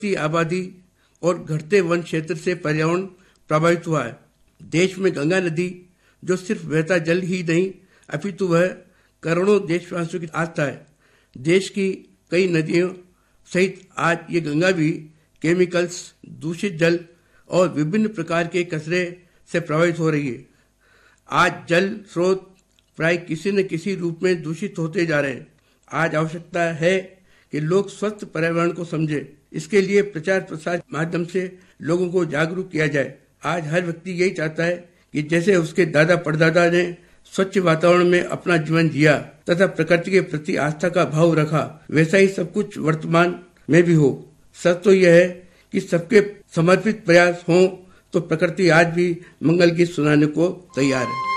की आबादी और घटते वन क्षेत्र से पर्यावरण प्रभावित हुआ है। देश में गंगा नदी जो सिर्फ बहता जल ही नहीं अपितु वह करोड़ों देशवासियों की आस्था है। देश की कई नदियों सहित आज ये गंगा भी केमिकल्स, दूषित जल और विभिन्न प्रकार के कचरे से प्रभावित हो रही है। आज जल स्रोत प्राय किसी न किसी रूप में दूषित होते जा रहे हैं। आज आवश्यकता है कि लोग स्वस्थ पर्यावरण को समझें। इसके लिए प्रचार प्रसार माध्यम से लोगों को जागरूक किया जाए। आज हर व्यक्ति यही चाहता है कि जैसे उसके दादा परदादा ने स्वच्छ वातावरण में अपना जीवन जिया तथा प्रकृति के प्रति आस्था का भाव रखा, वैसा ही सब कुछ वर्तमान में भी हो। सच तो यह है कि सबके समर्पित प्रयास हों तो प्रकृति आज भी मंगल गीत सुनाने को तैयार है।